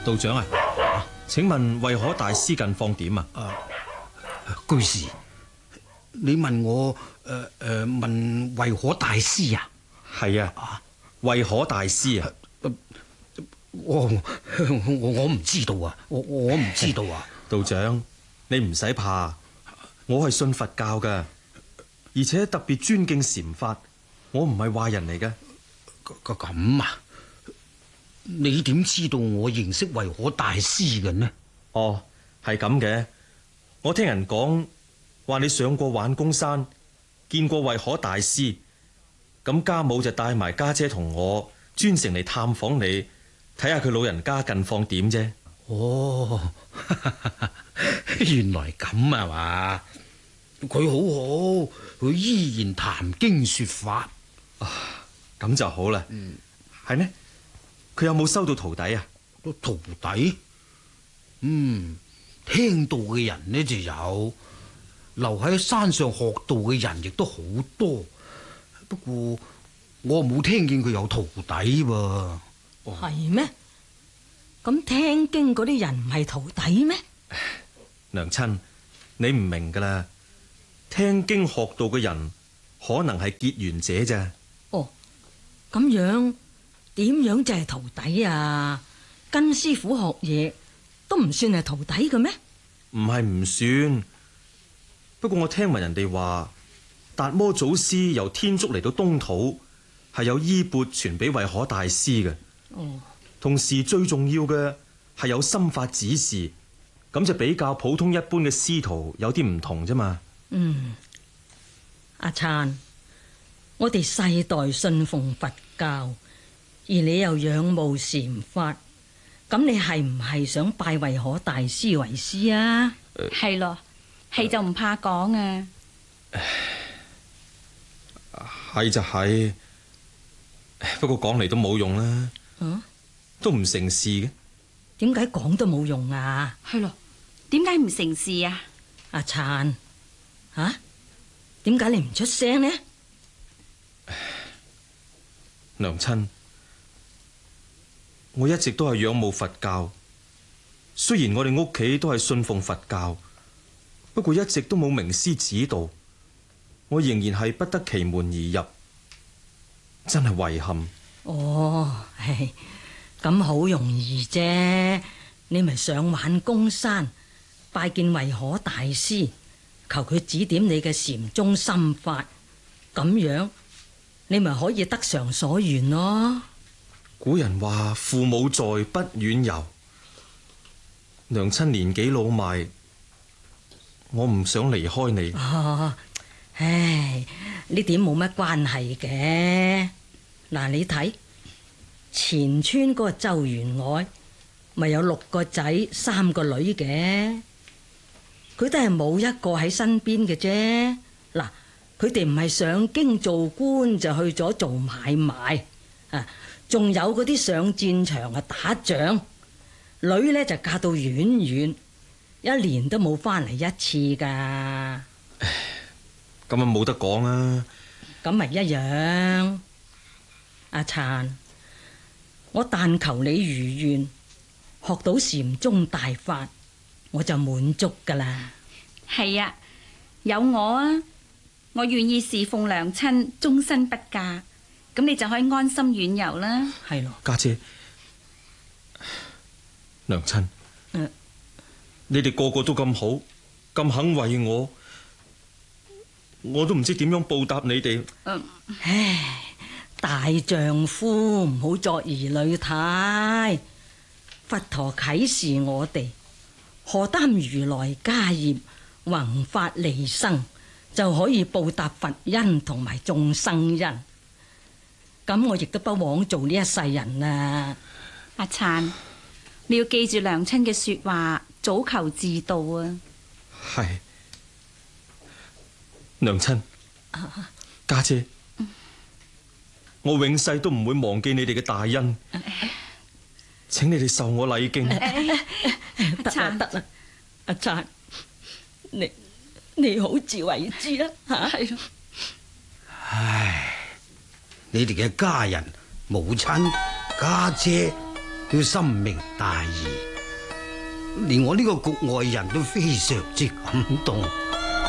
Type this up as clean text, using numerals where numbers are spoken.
道長啊，請問慧可大師近況點啊？ 居士，你問我問慧可大師啊？ 係啊，慧可大師啊。 我唔知道啊，我唔知道啊。 道長，你唔使怕，我係信佛教噶，而且特別尊敬禪法，我唔係壞人嚟嘅。 咁啊？你點知道我認識慧可大師嘅呢？ 哦，係咁嘅。我聽人講話你上過玩公山，見過慧可大師，咁家母就帶埋家姐同我專程嚟探訪你，睇下佢老人家近況點啫。 哦，原來咁啊嘛！佢好好，佢依然談經說法。 咁就好啦。係呢？佢有冇收到徒弟啊？ 徒弟？聽道嘅人呢就有，留喺山上學道嘅人亦都好多。不過我冇聽見佢有徒弟喎。 係咩？咁聽經嗰啲人唔係徒弟咩？ 娘親，你唔明噶啦。聽經學道嘅人可能係結緣者咋。 哦，咁樣點樣就係徒弟啊？跟師傅學嘢都唔算係徒弟嘅咩？ 唔係唔算，不過我聽聞人哋話達摩祖師由天竺嚟到東土，係有衣缽傳俾慧可大師嘅。同時最重要嘅係有心法指示，咁就比較普通一般嘅師徒有啲唔同啫嘛。 阿燦，我哋世代信奉佛教，而你又仰慕禪法，咁你係唔係想拜慧可大師為師啊？ 係咯，係就唔怕講啊。 係就係，不過講嚟都冇用啦。都唔成事嘅。 點解講都冇用啊？ 係咯，點解唔成事啊？ 阿燦，點解你唔出聲呢？ 娘親，我一直都係仰慕佛教，雖然我哋屋企都係信奉佛教，不過一直都冇名師指導，我仍然係不得其門而入，真係遺憾。 咁好容易啫，你咪上玩公山拜見慧可大師，求佢指點你嘅禪宗心法，咁樣你咪可以得償所願咯。 古人話父母在，不遠遊。娘親年紀老邁，我唔想離開你。 呢點冇乜關係嘅。嗱，你睇前村嗰個周員外咪有6個仔3個女嘅，佢都係冇一個喺身邊嘅啫。嗱，佢哋唔係上京做官，就去咗做買賣啊，仲有嗰啲上戰場啊打仗，女呢就嫁到遠遠，一年都冇翻嚟一次噶。 咁啊冇得講啊。 咁咪一樣。阿燦，我但求你如願，學到禪宗大法，我就滿足噶啦。 係啊，有我啊，我願意侍奉娘親，終身不嫁，咁你就可以安心遠遊啦。 係咯， 家姐，娘親，你哋個個都咁好，咁肯為我都唔知點樣報答你哋。 大丈夫唔好作兒女態。佛陀啟示我哋，荷擔如來家業，弘法利生，就可以報答佛恩同埋眾生恩。咁我亦都不枉做呢一世人啊。 阿燦，你要記住娘親嘅說話，早求自度啊。 係，娘親，家姐，我永世都唔會忘記你哋嘅大恩，請你哋受我禮敬。 得啦，阿燦，你好自為之啦吓。係咯。 唉，你哋嘅家人、母親、家姐， 都深明大義，連我呢個局外人都非常之感動。